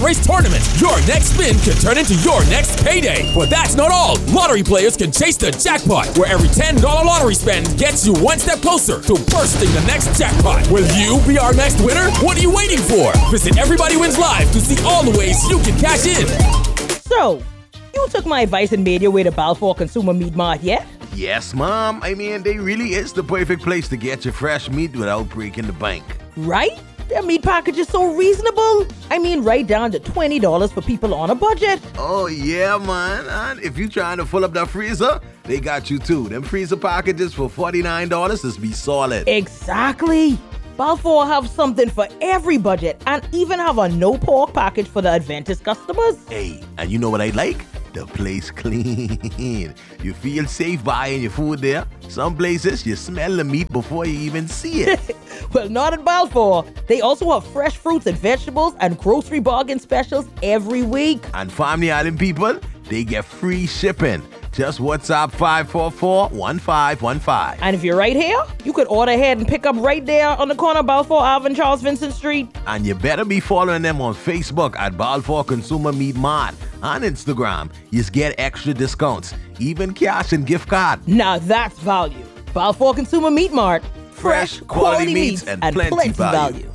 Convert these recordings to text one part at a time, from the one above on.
race tournament. Your next spin could turn into your next payday. But that's not all. Lottery players can chase the jackpot, where every $10 lottery spend gets you one step closer to bursting the next jackpot. Will you be our next winner? What are you waiting for? Visit Everybody Wins Live to see all the ways you can cash in. So, you took my advice and made your way to Balfour Consumer Meat Mart yet? Yes, Mom. I mean, they really is the perfect place to get your fresh meat without breaking the bank. Right? Their meat package is so reasonable. I mean, right down to $20 for people on a budget. Oh, yeah, man. And if you trying to fill up that freezer, they got you too. Them freezer packages for $49 is be solid. Exactly. Balfour have something for every budget and even have a no pork package for the Adventist customers. Hey, and you know what I like? The place clean. You feel safe buying your food there. Some places you smell the meat before you even see it. Well, not at Balfour. They also have fresh fruits and vegetables and grocery bargain specials every week. And Family Island people, they get free shipping. Just WhatsApp 544-1515. And if you're right here, you could order ahead and pick up right there on the corner of Balfour Ave and Charles Vincent Street. And you better be following them on Facebook at Balfour Consumer Meat Mart. On Instagram, you get extra discounts, even cash and gift card. Now that's value. Balfour Consumer Meat Mart. Fresh, quality meats and plenty value.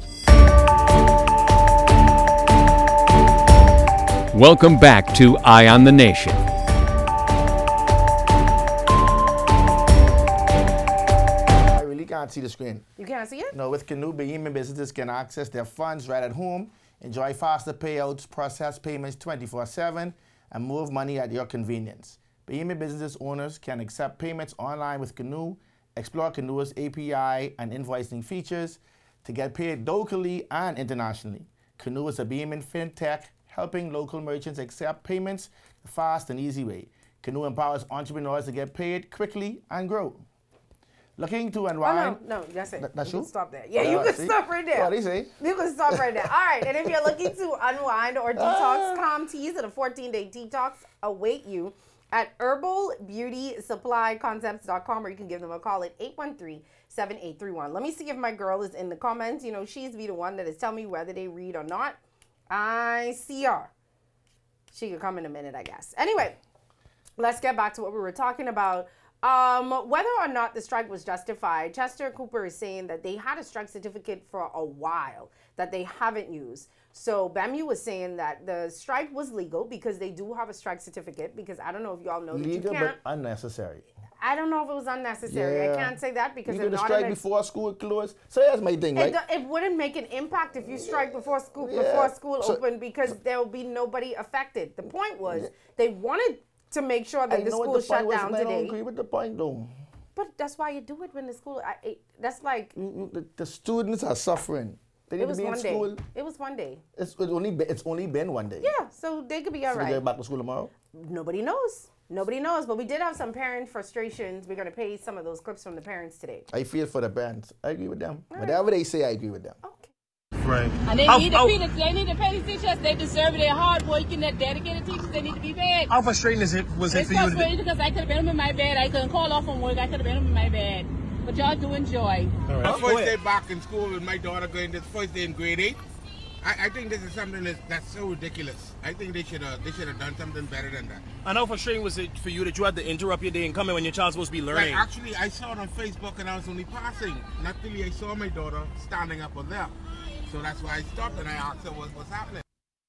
Welcome back to Eye on the Nation. I really can't see the screen. You can't see it? No, with Canoe, Bahamian businesses can access their funds right at home, enjoy faster payouts, process payments 24/7, and move money at your convenience. Bahamian businesses owners can accept payments online with Canoe, explore Canoe's API and invoicing features to get paid locally and internationally. Canoe is a Bahamian fintech helping local merchants accept payments the fast and easy way. Canoe empowers entrepreneurs to get paid quickly and grow. Looking to unwind. Oh, no, that's it. That's you you? can stop there. Yeah, you can stop right there. What do you say? You can stop right there. All right, and if you're looking to unwind or detox, calm teas and a 14-day detox await you at herbalbeautysupplyconcepts.com, or you can give them a call at 813-7831. Let me see if my girl is in the comments. You know, she's be the one that is telling me whether they read or not. I see her. She could come in a minute, I guess. Anyway, let's get back to what we were talking about. Whether or not the strike was justified, Chester Cooper is saying that they had a strike certificate for a while that they haven't used. So BAMU was saying that the strike was legal because they do have a strike certificate, because I don't know if y'all know Legal, that you can't. but unnecessary. I don't know if it was unnecessary. Yeah. I can't say that because You it's do the not strike before school closed. So that's my thing, right? it wouldn't make an impact if you strike before school So- opened, because there will be nobody affected. The point was they wanted to make sure that the school shut down I don't today. agree with the point, though. But that's why you do it when the school. That's like The students are suffering. They need it to was be in one school. day. It was one day. It's only been one day. Yeah, so they could be all So they right. get back to school tomorrow. Nobody knows. Nobody knows. But we did have some parent frustrations. We're gonna play some of those clips from the parents today. I feel for the parents. I agree with them. Whatever they say, I agree with them. Okay. Right. And they need to pay the teachers. They deserve it. They're hard working, they're dedicated teachers. They need to be paid. How frustrating was it It's for you? frustrating because I could have been home in my bed. I couldn't call off from work. I could have been home in my bed. But y'all do enjoy. All right. First day back in school with my daughter going this first day in grade 8. I think this is something that's so ridiculous. I think they should have done something better than that. And how frustrating was it for you that you had to interrupt your day and come in when your child's supposed to be learning? Like, actually, I saw it on Facebook and I was only passing. Not really, I saw my daughter standing up on there. So that's why I stopped and I asked her what's happening.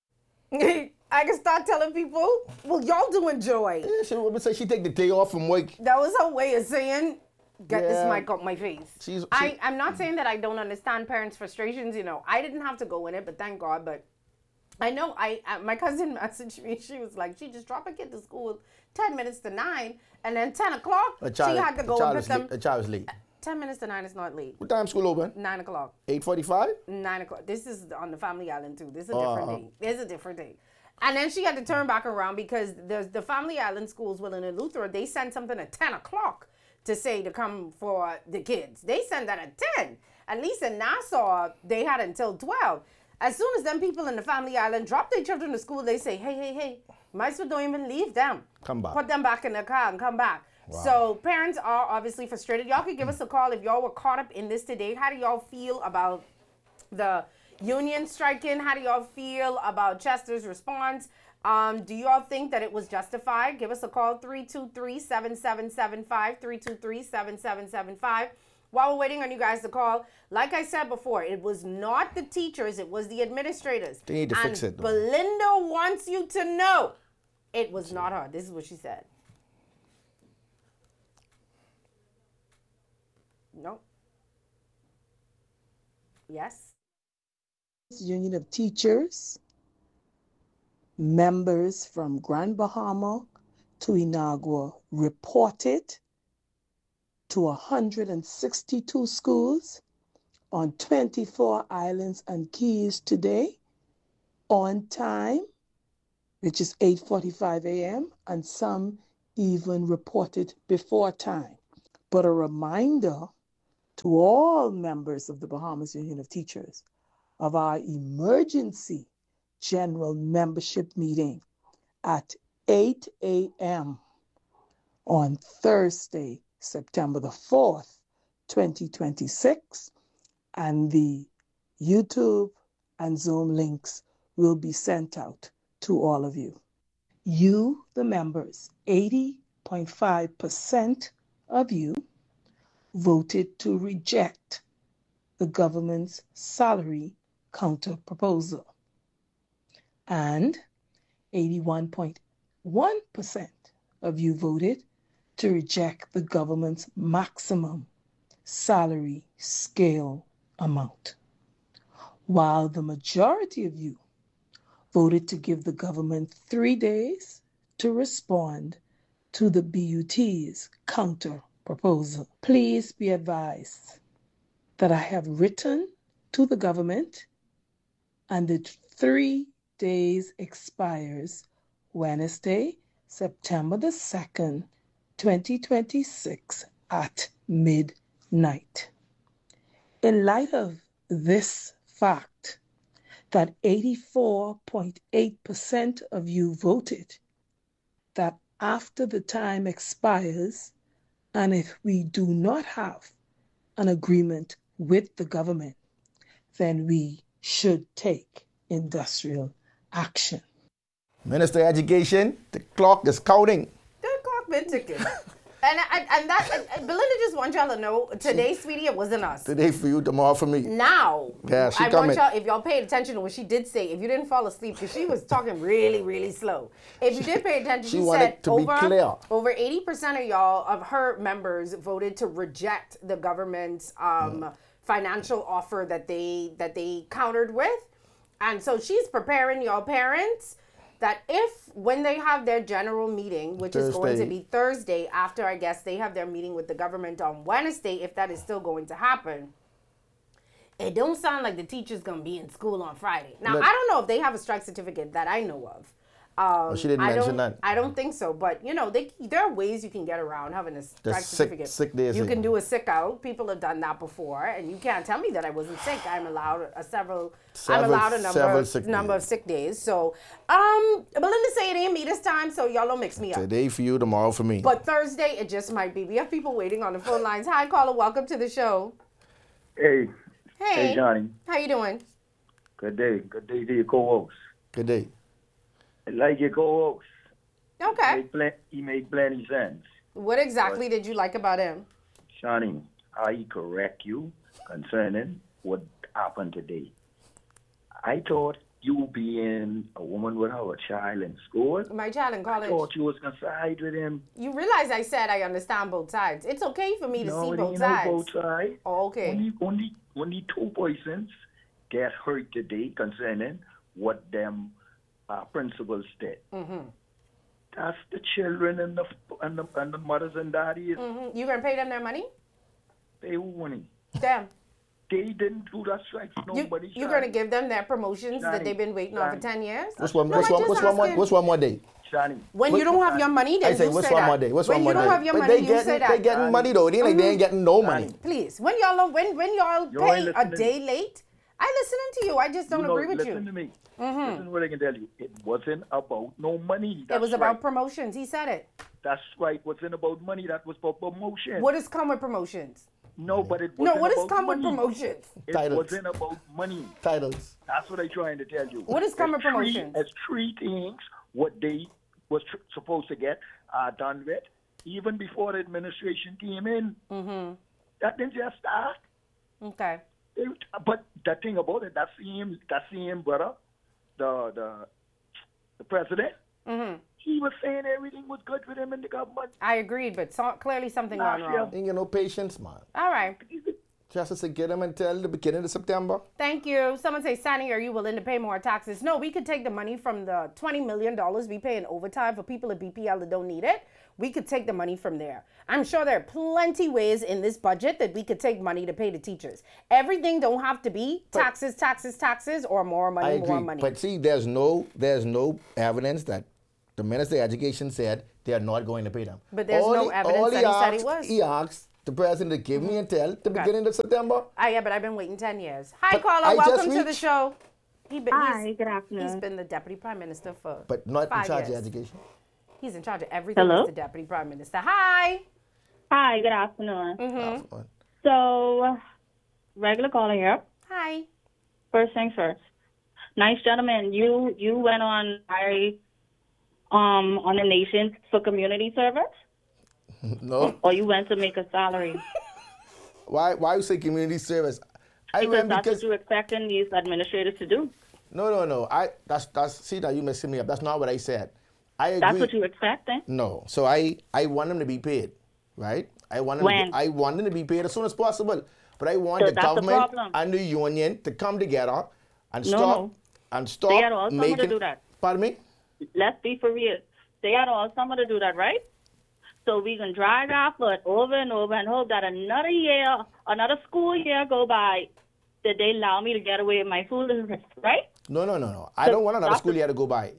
I can start telling people, well, y'all do enjoy. Yeah, she would say she take the day off from work. That was her way of saying, get this Yeah. mic up my face. I'm not saying that I don't understand parents' frustrations. You know, I didn't have to go in it, but thank God. But I know my cousin messaged me. She was like, she just dropped her kid to school 10 minutes to 9, and then 10 o'clock, she had to go and pick them. The child was late. 10 minutes to 9 is not late. What time school open? 9 o'clock. 8:45? 9 o'clock. This is on the Family Island too. This is a different day. There's a different day. And then she had to turn back around because the Family Island schools, Willing and Luther, they sent something at 10 o'clock to say to come for the kids. They sent that at 10. At least in Nassau, they had until 12. As soon as them people in the Family Island drop their children to school, they say, hey, might as well don't even leave them. Come back. Put them back in the car and come back. Wow. So parents are obviously frustrated. Y'all could give us a call if y'all were caught up in this today. How do y'all feel about the Union striking. How do y'all feel about Chester's response? Do y'all think that it was justified? Give us a call, 323-7775, 323-7775. While we're waiting on you guys to call, like I said before, it was not the teachers, it was the administrators. They need to fix it, though. Belinda wants you to know it was not her. This is what she said. Nope. Yes? Union of Teachers, members from Grand Bahama to Inagua reported to 162 schools on 24 islands and keys today on time, which is 8:45 a.m., and some even reported before time. But a reminder to all members of the Bahamas Union of Teachers of our emergency general membership meeting at 8 a.m. on Thursday, September the 4th, 2026, and the YouTube and Zoom links will be sent out to all of you. You, the members, 80.5% of you voted to reject the government's salary counter proposal, and 81.1% of you voted to reject the government's maximum salary scale amount, while the majority of you voted to give the government 3 days to respond to the BUT's counter proposal. Please be advised that I have written to the government, and the 3 days expires Wednesday, September the 2nd, 2026 at midnight. In light of this fact, that 84.8% of you voted that after the time expires, and if we do not have an agreement with the government, then we should take industrial action. Minister of Education, the clock is counting. The clock been ticking. And Belinda just wants y'all to know, today, sweetie, it wasn't us. Today for you, tomorrow for me. Now, yeah, she I coming. want y'all, if y'all paid attention to what she did say, if you didn't fall asleep, because she was talking really, really slow. If you did pay attention, she said to be clear. Over 80% of y'all, of her members, voted to reject the government's financial offer that they countered with. And so she's preparing y'all parents that when they have their general meeting, which is going to be Thursday, after I guess they have their meeting with the government on Wednesday, if that is still going to happen, it don't sound like the teacher's going to be in school on Friday. Now, I don't know if they have a strike certificate that I know of. She didn't mention that. I don't think so. But, there are ways you can get around having a strike certificate. Sick days. You can do a sick out. People have done that before. And you can't tell me that I wasn't sick. I'm allowed a number of sick days. So, Belinda say it ain't me this time, so y'all don't mix me up. Today for you, tomorrow for me. But Thursday, it just might be. We have people waiting on the phone lines. Hi, caller. Welcome to the show. Hey. Hey, Johnny. How you doing? Good day. Good day to your co-host. Good day. I like your co-host. Okay. He made plenty sense. What exactly did you like about him? Shawnee, I correct you concerning what happened today. I thought you being a woman without a child in school. My child in college. I thought you was going to side with him. You realize I said I understand both sides. It's okay for me to see both sides. No, both sides. Oh, okay. Only 2 persons get hurt today concerning what them principals did. Mm-hmm. That's the children and the mothers and daddies. Mm-hmm. You gonna pay them their money? Pay who money? Them. They didn't do that strike. Nobody. You gonna give them their promotions that they've been waiting on for 10 years? What's one more day? When you don't have your money, then I say, you what's say one that. more day? What's when one you more don't day? have your But money, you say that. They getting money though. They ain't getting no money. Please, when y'all pay a day late, I listening to you. I just don't agree with you. Listen to me. Listen to what I can tell you. It wasn't about no money. It was about promotions. He said it. That's right. Wasn't about money. That was for promotion. What does come with promotions? No, but it No, wasn't what does about come with money. promotions? It Titles. wasn't about money. Titles. That's what I'm trying to tell you. What is come with promotions? It's three things what they was supposed to get done with, even before the administration came in. Mm-hmm. That didn't just start. Okay. But the thing about it, that same brother, the president, Mm-hmm. he was saying everything was good with him in the government. I agreed, but clearly something went wrong. Ain't got no patience, man. All right. Just to get him until the beginning of September. Thank you. Someone say, Sonny, are you willing to pay more taxes? No, we could take the money from the $20 million we pay in overtime for people at BPL that don't need it. We could take the money from there. I'm sure there are plenty ways in this budget that we could take money to pay the teachers. Everything don't have to be taxes, or more money, I agree. more money. But see, there's no evidence that the Minister of Education said they are not going to pay them. But there's no evidence that he said he was. He asked the president to give me until the beginning of September. Yeah, but I've been waiting 10 years. Hi, But caller. I just Welcome to the reached- show. Hi, good afternoon. He's been the deputy prime minister for But not in 5 charge years. of education. He's in charge of everything Hello? as the deputy prime minister. Hi. Hi, good afternoon. Mm-hmm. So, regular caller here. Hi. First things first. Nice gentleman, you went on the nation for community service, No. or you went to make a salary? Why you say community service? Because that's what you're expecting these administrators to do. No. That's see that you messing me up. That's not what I said. I agree. That's what you're expecting. No. So I want them to be paid, right? I want them to be paid as soon as possible. But I want So the that's the government problem. and the union to come together and No. stop They had all summer to making. do that. Pardon me? Let's be for real. They had all summer to do that, right? So we can drag our foot over and over and hope that another school year go by, that they allow me to get away with my foolishness, right? No. I don't want another school year to go by.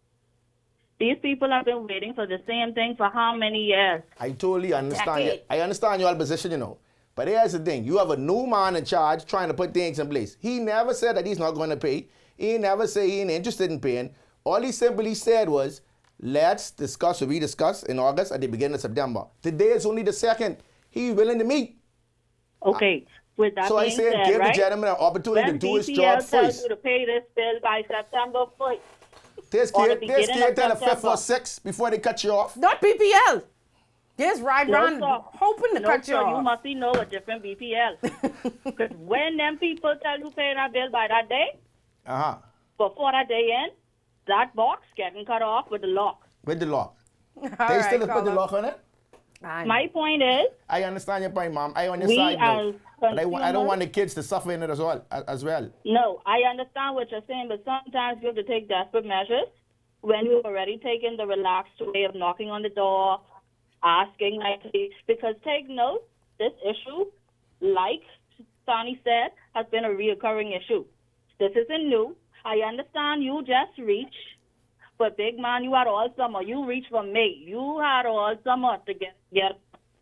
These people have been waiting for the same thing for how many years? I totally understand. Decade. I understand your position, But here's the thing. You have a new man in charge trying to put things in place. He never said that he's not going to pay. He never said he ain't interested in paying. All he simply said was, let's discuss what we discussed in August at the beginning of September. Today is only the 2nd. He's willing to meet. Okay. With that So I being said, said, give right? the gentleman an opportunity when to do his BPL job tells first. you to pay this bill by September 1st. There's or the kid beginning of till the 5th September. or 6th before they cut you off. Not BPL. There's right round sir. hoping to No, cut you sir, off. you must know a different BPL. Because when them people tell you pay that bill by that day, before that day ends, that box getting cut off with the lock. With the lock. All They still right, put the caller. lock on it? My point is, I understand your point, Mom. I on your we side, as though. But I don't consumers- want the kids to suffer in it as well. no, I understand what you're saying, but sometimes you have to take desperate measures when you've already taken the relaxed way of knocking on the door, asking nicely. Because take note, this issue, like Sonny said, has been a reoccurring issue. This isn't new. I understand you just reached, but big man, you had all summer. You reached for May. You had all summer to get.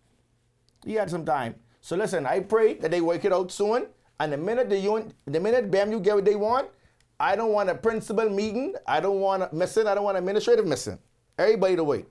He had some time. So listen, I pray that they work it out soon. And the minute BAMU get what they want, I don't want a principal meeting. I don't want a missing. I don't want administrative missing. Everybody to wait.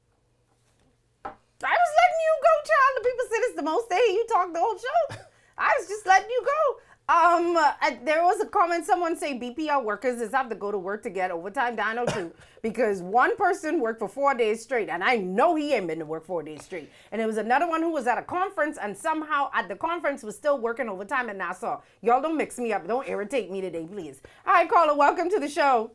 I was letting you go, child. The people said it's the most day you talk the whole show. I was just letting you go. There was a comment, someone say BPL workers just have to go to work to get overtime. I know too, because one person worked for 4 days straight, and I know he ain't been to work 4 days straight. And there was another one who was at a conference, and somehow at the conference was still working overtime in Nassau. Y'all don't mix me up. Don't irritate me today, please. Hi, caller. Welcome to the show.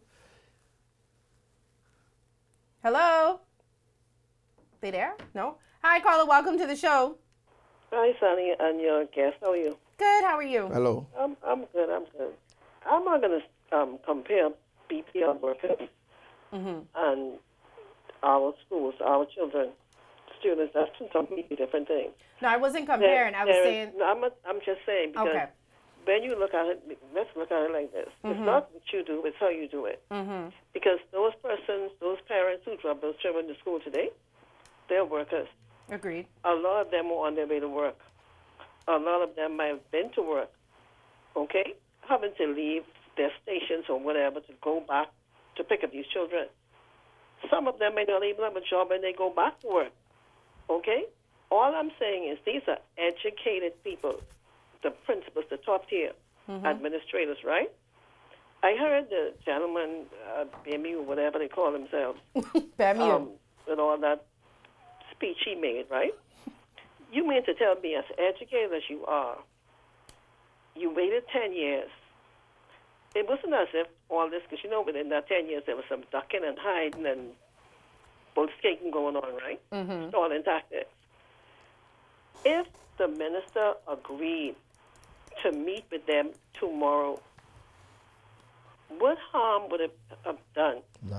Hello? They there? No? Hi, caller. Welcome to the show. Hi, Sonny, and your guest. How are you? Good. How are you? Hello. I'm good. I'm not going to compare BPL workers and our schools, our children, students. That's two completely different things. No, I wasn't comparing. I was saying. No, I'm just saying because Okay. when you look at it, let's look at it like this. It's not what you do; it's how you do it. Because those persons, those parents who drop those children to school today, they're workers. Agreed. A lot of them are on their way to work. A lot of them might have been to work, okay, having to leave their stations or whatever to go back to pick up these children. Some of them may not even have a job and they go back to work, okay? all I'm saying is these are educated people, the principals, the top tier administrators, right? I heard the gentleman, BMU, whatever they call themselves, BMU. with all that speech he made, right? You mean to tell me, as educated as you are, you waited 10 years. It wasn't as if all this, because you know within that 10 years there was some ducking and hiding and bull skating going on, right? Stalling tactics. If the minister agreed to meet with them tomorrow, what harm would it have done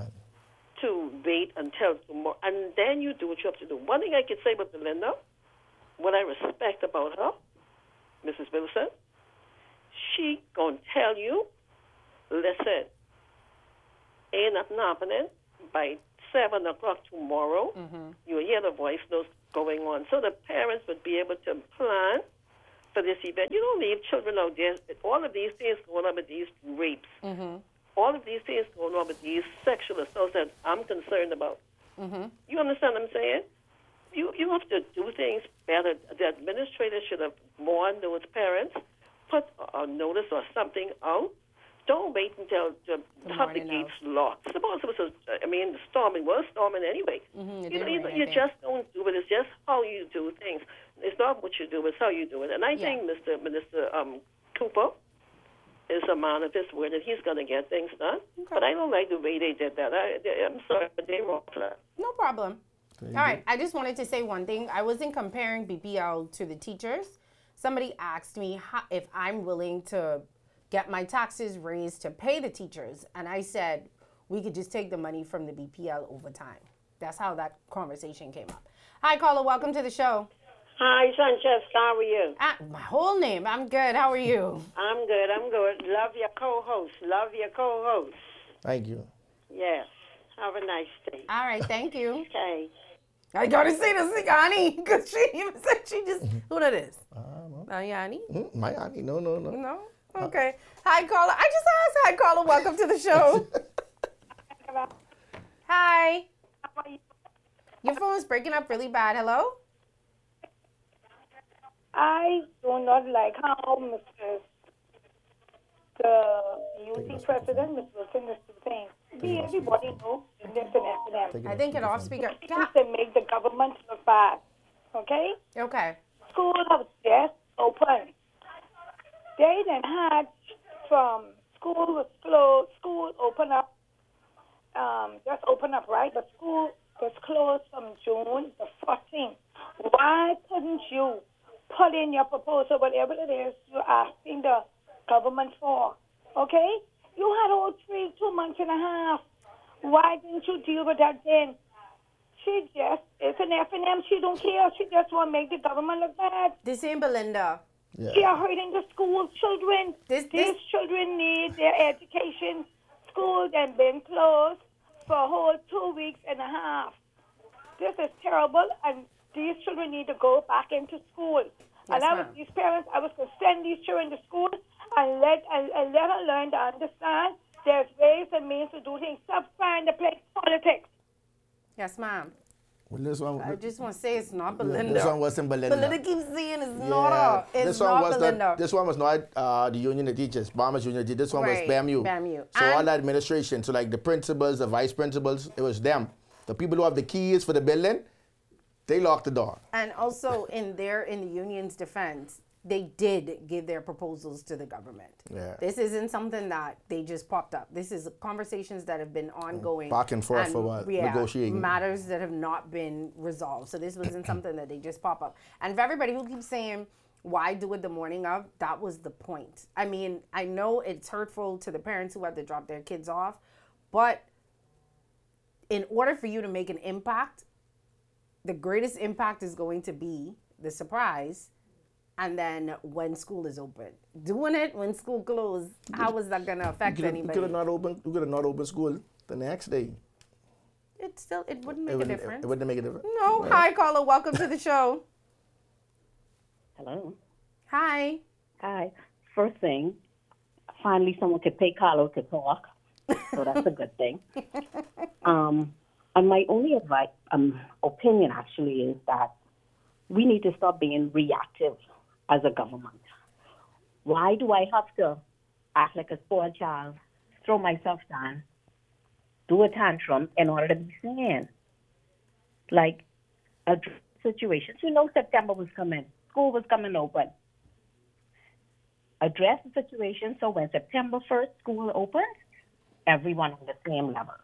to wait until tomorrow? And then you do what you have to do. One thing I could say about Belinda, what I respect about her, Mrs. Wilson, she gonna tell you, listen, ain't nothing happening. By 7 o'clock tomorrow, you'll hear the voice notes going on. So the parents would be able to plan for this event. You don't leave children out there. All of these things going on with these rapes. All of these things going on with these sexual assaults that I'm concerned about. You understand what I'm saying? You have to do things better. The administrator should have warned those parents, put a notice or something out. Don't wait until to have the gates locked. Suppose it was the storming was storming anyway. You just don't do it. It's just how you do things. It's not what you do, it's how you do it. And I think Minister Cooper is a man of his word, and he's going to get things done. But I don't like the way they did that. I'm sorry, but they wrong for that. No problem. All right, I just wanted to say one thing. I wasn't comparing BPL to the teachers. Somebody asked me if I'm willing to get my taxes raised to pay the teachers. And I said, we could just take the money from the BPL over time. That's how that conversation came up. Hi, caller. Welcome to the show. Hi, Sanchez. How are you? My whole name. I'm good. How are you? I'm good. Love your co-host. Thank you. Yes. Have a nice day. All right. Thank you. Okay. I got to say this thing, Annie, because she even said she just, who that is? Yanni? My Annie. No. No? Okay. Hi, caller. I just asked. Hi, caller. Welcome to the show. Hi. How are you? Your phone is breaking up really bad. Hello? I do not like how the UC president, Ms. Wilson, is saying. Everybody knows this and F&M. I think it off speaker. To make the government look bad. Okay? Okay. Schools have just opened. They then had from school was closed, school open up, just open up, right? But school was closed from June the 14th. Why couldn't you put in your proposal, whatever it is you're asking the government for? Okay? You had all 2 months and a half. Why didn't you deal with that then? She just, it's an F&M. She don't care. She just want to make the government look bad. This ain't Belinda. Yeah. They are hurting the school children. These children need their education. Schools have been closed for a whole 2 weeks and a half. This is terrible, and these children need to go back into school. Yes, and these parents, I was going to send these children to school and let her learn to understand there's ways and means to do things. Stop trying to play politics. Yes, ma'am. Well, this one, I just want to say it's not Belinda. This one wasn't Belinda. Belinda keeps saying it's not Belinda. This one was not the union of teachers, Farmers Union. This one was BAMU. So all the administration, so like the principals, the vice principals, it was them. The people who have the keys for the building, they locked the door. And also in the union's defense, they did give their proposals to the government. Yeah. This isn't something that they just popped up. This is conversations that have been ongoing. Back and forth for what? Negotiating. Matters that have not been resolved. So this wasn't something that they just pop up. And for everybody who keeps saying, why do it the morning of? That was the point. I mean, I know it's hurtful to the parents who had to drop their kids off, but in order for you to make an impact, the greatest impact is going to be the surprise. And then when school is open, doing it when school closed, how is that going to affect anybody? You could have not opened school the next day. It wouldn't make a difference. It wouldn't make a difference. No. Right. Hi, caller. Welcome to the show. Hello. Hi. Hi. First thing, finally someone could pay Carlo to talk, so that's a good thing. And my only opinion actually is that we need to stop being reactive as a government. Why do I have to act like a spoiled child, throw myself down, do a tantrum in order to be seen? Like, address situations. You know September was coming. School was coming open. Address the situation so when September 1st school opens, everyone on the same level.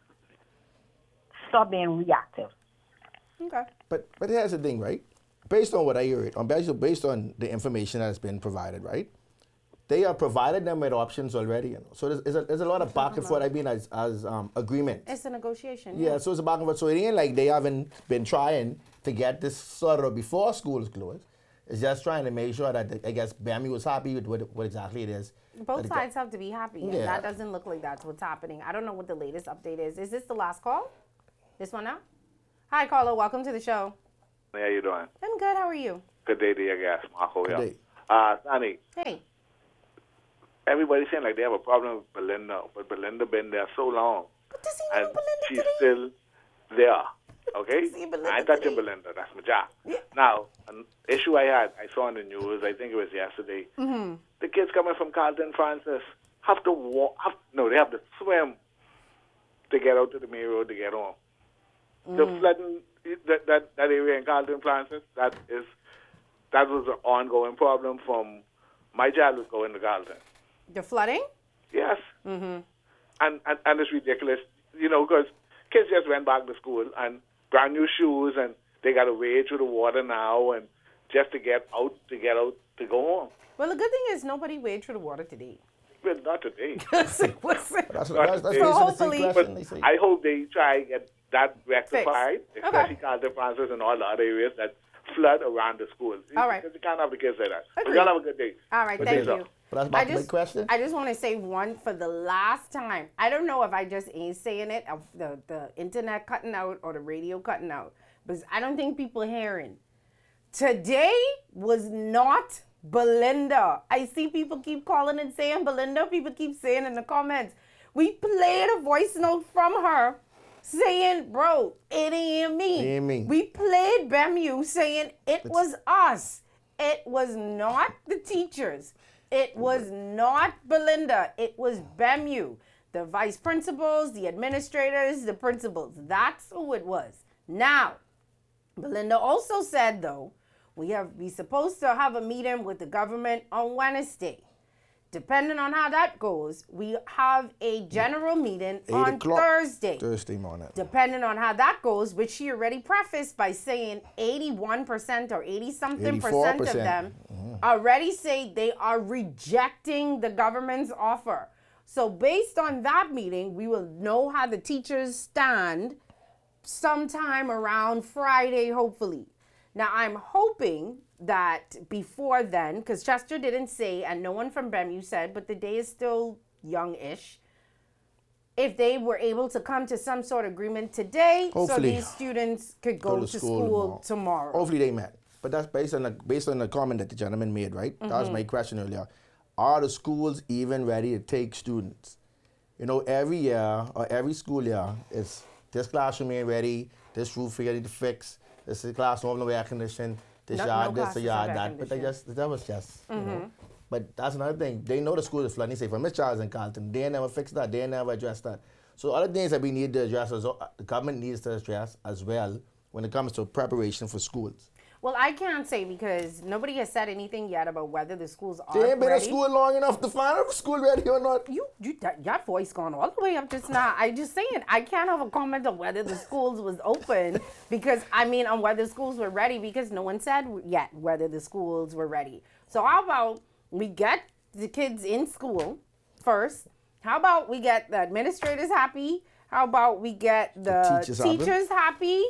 Stop being reactive. Okay. But here's the thing, right? Based on what I heard, based on the information that has been provided, right? They have provided them with options already. So there's a lot of back and forth, as agreement. It's a negotiation. Yeah, so it's a back and forth. So it ain't like they haven't been trying to get this sorted before school is closed. It's just trying to make sure that, I guess, BAMU was happy with what exactly it is. Both sides have to be happy. And that doesn't look like that's what's happening. I don't know what the latest update is. Is this the last call? This one now? Hi, caller. Welcome to the show. How you doing? I'm good. How are you? Good day to you, guys. Marco here. Good day. Sonny. Hey. Everybody's saying like they have a problem with Belinda, but Belinda been there so long. What does he and know Belinda she's today? still there. Okay? Belinda I ain't touching today? Belinda. That's my job. Yeah. Now, an issue I saw in the news, I think it was yesterday. Mm-hmm. The kids coming from Carlton Francis have to walk. They have to swim to get out to the main road to get home. The flooding, that area in Carlton Francis, that was an ongoing problem from my child was going to Carlton. The flooding? Yes. Mm-hmm. And it's ridiculous, because kids just went back to school and brand new shoes and they got to wade through the water now and just to get out to go home. Well, the good thing is nobody waded through the water today. Well, not today. That's so hopefully, I hope they try and get that rectified, Fixed. especially Carlton Francis and all the other areas that flood around the schools. All right. Because you can't have the kids like that. Agreed. But y'all have a good day. All right, Good thank day, you. sir. But that's back to my question. I just want to say one for the last time. I don't know if I just ain't saying it, of the internet cutting out or the radio cutting out, because I don't think people hearing. Today was not Belinda. I see people keep calling and saying Belinda. People keep saying in the comments. We played a voice note from her saying, bro, it ain't me. It ain't me. We played BAMU saying it was us. It was not the teachers. It was not Belinda. It was BAMU. The vice principals, the administrators, the principals. That's who it was. Now, Belinda also said, though, we supposed to have a meeting with the government on Wednesday. Depending on how that goes, we have a general meeting on Thursday. Thursday morning. Depending on how that goes, which she already prefaced by saying 81% or 80-something% of them already say they are rejecting the government's offer. So based on that meeting, we will know how the teachers stand sometime around Friday, hopefully. Now, I'm hoping that before then, because Chester didn't say, and no one from BAMU said, but the day is still young-ish, if they were able to come to some sort of agreement today, Hopefully. so these students could go to school tomorrow. Hopefully they met. But that's based on the comment that the gentleman made, right? That was my question earlier. Are the schools even ready to take students? Every year or every school year, it's this classroom ain't ready, this roof ready to fix, this classroom no air conditioning, this yard, this yard, that. But that was just, But that's another thing. They know the school is flooding. They say, from Miss Charles and Carlton, they never fixed that. They never addressed that. So other things that we need to address, the government needs to address as well when it comes to preparation for schools. Well, I can't say because nobody has said anything yet about whether the schools are They ain't been ready. in school long enough to find out if the school ready or not. Your voice gone all the way up just now. I just saying, I can't have a comment on whether the schools was open because, on whether schools were ready because no one said yet whether the schools were ready. So how about we get the kids in school first? How about we get the administrators happy? How about we get the teachers happy?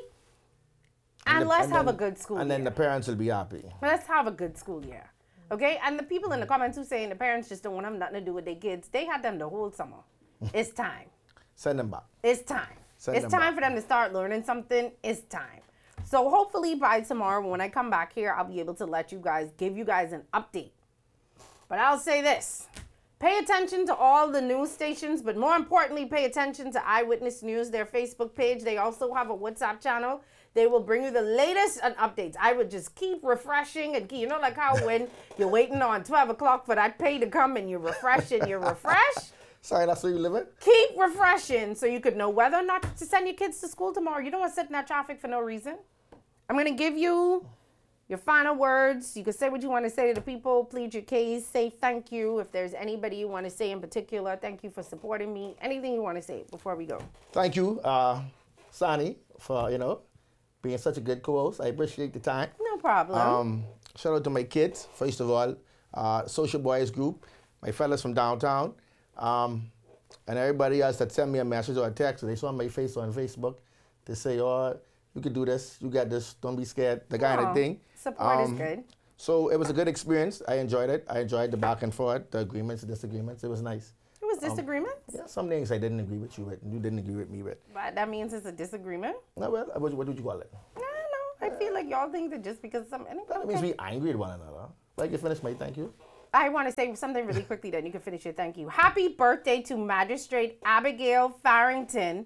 And let's have a good school year. And then the parents will be happy. Let's have a good school year. Okay? And the people in the comments who saying the parents just don't want them nothing to do with their kids, they had them the whole summer. It's time. Send them back. It's time. It's time for them to start learning something. It's time. So hopefully by tomorrow when I come back here, I'll be able to give you guys an update. But I'll say this. Pay attention to all the news stations, but more importantly, pay attention to Eyewitness News, their Facebook page. They also have a WhatsApp channel. They will bring you the latest and updates. I would just keep refreshing and keep, you know, like how when you're waiting on 12 o'clock for that pay to come and you refresh and you refresh. Sorry, that's where you live in? Keep refreshing so you could know whether or not to send your kids to school tomorrow. You don't want to sit in that traffic for no reason. I'm going to give you your final words. You can say what you want to say to the people, plead your case, say thank you. If there's anybody you want to say in particular, thank you for supporting me. Anything you want to say before we go. Thank you, Sani, for, being such a good co-host. I appreciate the time. No problem. Shout out to my kids, first of all, Social Boys Group, my fellas from downtown, and everybody else that sent me a message or a text. They saw my face on Facebook. They say, oh, you can do this, you got this, don't be scared, the kind of thing. Support is good. So it was a good experience. I enjoyed it. I enjoyed the back and forth, the agreements, the disagreements. It was nice. It was disagreements? Yeah, some things I didn't agree with you with, and you didn't agree with me with. But that means it's a disagreement? No, well, what would you call it? No, I feel like y'all think that just because That means we angry at one another. Like, you finished my thank you? I want to say something really quickly, then you can finish your thank you. Happy birthday to Magistrate Abigail Farrington.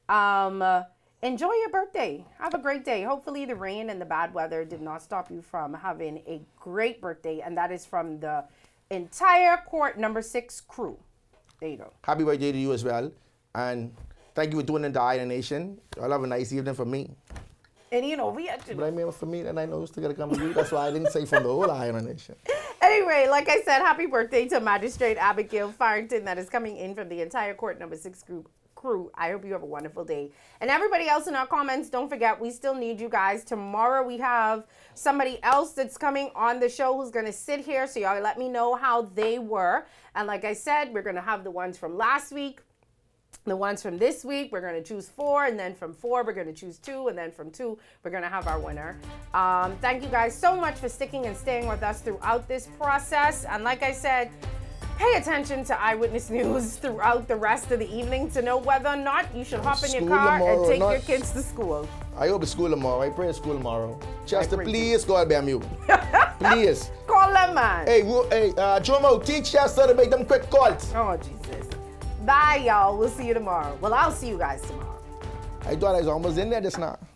Enjoy your birthday. Have a great day. Hopefully the rain and the bad weather did not stop you from having a great birthday. And that is from the entire Court Number 6 crew. There you go. Happy birthday to you as well. And thank you for tuning into Eye on the Nation. Y'all have a nice evening for me. And we had to... But I mean for me, and I know you still got to come with you. That's why I didn't say from the whole Eye on the Nation. Anyway, like I said, happy birthday to Magistrate Abigail Farrington. That is coming in from the entire Court Number 6 crew. I hope you have a wonderful day. And everybody else in our comments, don't forget, we still need you guys. Tomorrow we have somebody else that's coming on the show who's going to sit here. So y'all let me know how they were. And like I said, we're going to have the ones from last week, the ones from this week. We're going to choose 4. And then from 4, we're going to choose 2. And then from 2, we're going to have our winner. Thank you guys so much for sticking and staying with us throughout this process. And like I said, pay attention to Eyewitness News throughout the rest of the evening to know whether or not you should hop in your car and take your kids to school. I hope it's school tomorrow. I pray it's school tomorrow. Chester, please call BMU. Please. Call them, man. Hey, Jomo, teach Chester to make them quick calls. Oh, Jesus. Bye, y'all. We'll see you tomorrow. Well, I'll see you guys tomorrow. I thought I was almost in there just now.